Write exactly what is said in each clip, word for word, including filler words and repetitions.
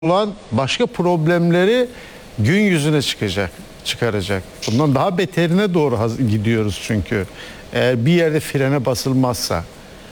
olan başka problemleri gün yüzüne çıkacak, çıkaracak. Bundan daha beterine doğru gidiyoruz çünkü. Eğer bir yerde frene basılmazsa.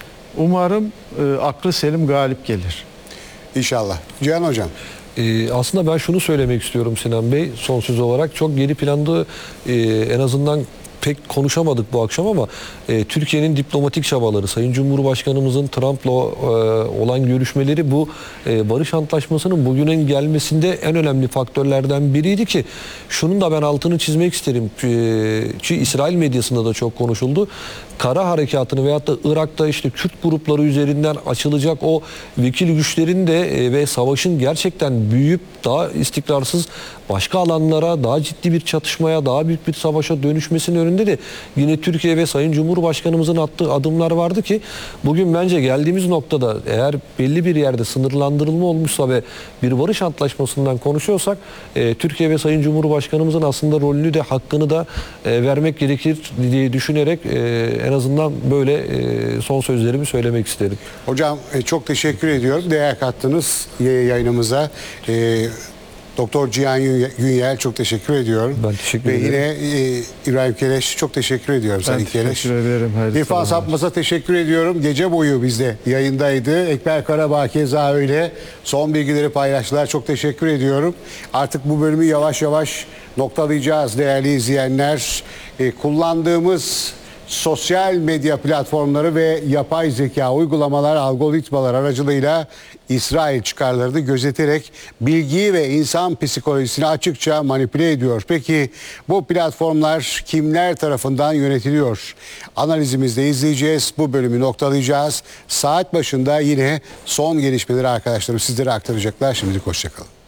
Umarım e, aklı selim galip gelir. İnşallah. Cihan Hocam. Ee, aslında ben şunu söylemek istiyorum Sinan Bey, son söz olarak. Çok geri planda e, en azından pek konuşamadık bu akşam ama e, Türkiye'nin diplomatik çabaları, Sayın Cumhurbaşkanımızın Trump'la e, olan görüşmeleri bu e, barış antlaşmasının bugünün gelmesinde en önemli faktörlerden biriydi ki şunun da ben altını çizmek isterim. E, ki İsrail medyasında da çok konuşuldu. Kara harekatını veyahut da Irak'ta işte Kürt grupları üzerinden açılacak o vekil güçlerin de e, ve savaşın gerçekten büyüyüp daha istikrarsız başka alanlara, daha ciddi bir çatışmaya, daha büyük bir savaşa dönüşmesinin önünde de yine Türkiye ve Sayın Cumhurbaşkanımızın attığı adımlar vardı ki bugün bence geldiğimiz noktada eğer belli bir yerde sınırlandırılma olmuşsa ve bir barış antlaşmasından konuşuyorsak e, Türkiye ve Sayın Cumhurbaşkanımızın aslında rolünü de hakkını da e, vermek gerekir diye düşünerek e, en azından böyle e, son sözlerimi söylemek isterim. Hocam e, çok teşekkür ediyorum. Değer kattınız yayınımıza. E, Doktor Cihan Günyel çok teşekkür ediyorum. Ben teşekkür Ve ederim. Ve yine e, İbrahim Keleş çok teşekkür ediyorum. Ben Sayın teşekkür Keleş. ederim. Hayırlı İrfan sabahlar. Sapmaz'a teşekkür ediyorum. Gece boyu bizde yayındaydı. Ekber Karabağ keza öyle. Son bilgileri paylaştılar. Çok teşekkür ediyorum. Artık bu bölümü yavaş yavaş noktalayacağız değerli izleyenler. E, kullandığımız sosyal medya platformları ve yapay zeka uygulamalar, algoritmalar aracılığıyla İsrail çıkarlarını gözeterek bilgi ve insan psikolojisini açıkça manipüle ediyor. Peki bu platformlar kimler tarafından yönetiliyor? Analizimizde izleyeceğiz. Bu bölümü noktalayacağız. Saat başında yine son gelişmeleri arkadaşlarım sizlere aktaracaklar. Şimdilik hoşçakalın.